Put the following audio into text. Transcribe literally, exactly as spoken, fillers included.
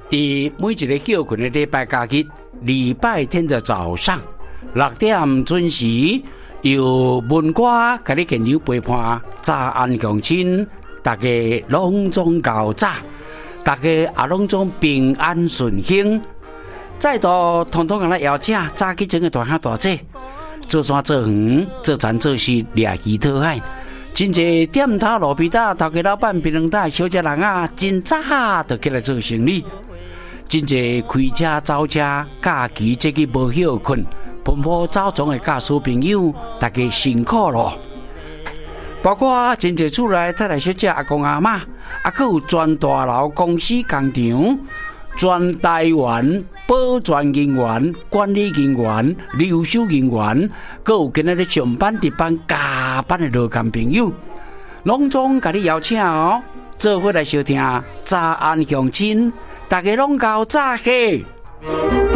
伫每一个休困的礼拜假日，礼拜天的早上六点准时，由文歌甲你献油陪伴，早安乡亲，大家隆中搞早，大家也拢总平安顺幸。再度统统给咱邀请，早起整个大兄大姐，做山做园，做田做事，掠鱼讨海。真济店头路边搭，头家老板、槟榔摊、小食人啊，真早就起来做生意。真济开车走车，假期这个无休困，奔波走总的驾驶朋友，大家辛苦咯。包括真济厝内太太小姐、阿公阿嬷，啊，还有全大楼公司工厂。全台湾保全人员、管理人员、留守人员，还有今仔日上班、值班、加班的劳工朋友，拢总甲你邀请哦，做伙来收听早安乡亲，大家拢搞早起。